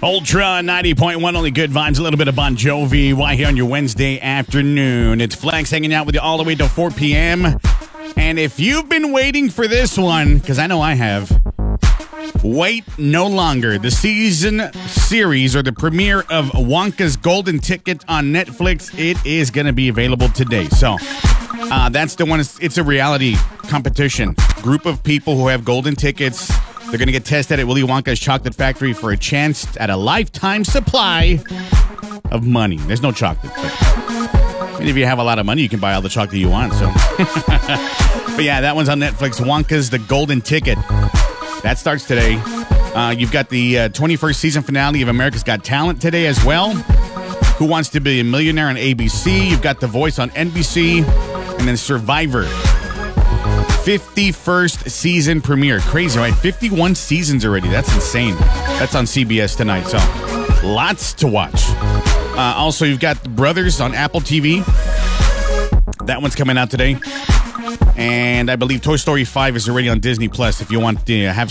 Ultra 90.1, only good vibes, a little bit of Bon Jovi. Why here on your Wednesday afternoon? It's Flex hanging out with you all the way till 4 p.m. And if you've been waiting for this one, because I know I have, wait no longer. The season series or the premiere of Wonka's Golden Ticket on Netflix, it is going to be available today. So that's the one. It's a reality competition. Group of people who have golden tickets. They're going to get tested at Willy Wonka's Chocolate Factory for a chance at a lifetime supply of money. There's no chocolate. But if you have a lot of money, you can buy all the chocolate you want. So, but yeah, that one's on Netflix. Wonka's The Golden Ticket. That starts today. You've got the 21st season finale of America's Got Talent today as well. Who Wants to Be a Millionaire on ABC. You've got The Voice on NBC. And then Survivor. 51st season premiere. Crazy, right? 51 seasons already. That's insane. That's on CBS tonight. So, lots to watch. Also, you've got Brothers on Apple TV. That one's coming out today. And I believe Toy Story 5 is already on Disney Plus if you want to have